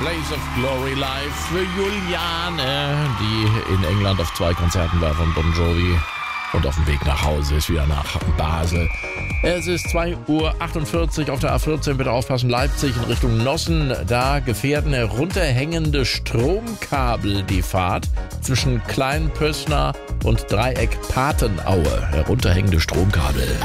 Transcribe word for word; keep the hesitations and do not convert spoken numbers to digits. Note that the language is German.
Place of Glory live für Juliane, die in England auf zwei Konzerten war von Bon Jovi und auf dem Weg nach Hause ist, wieder nach Basel. Es ist zwei Uhr achtundvierzig auf der A vierzehn, bitte aufpassen, Leipzig in Richtung Nossen. Da gefährden herunterhängende Stromkabel die Fahrt zwischen Kleinpössner und Dreieck Patenaue. Herunterhängende Stromkabel.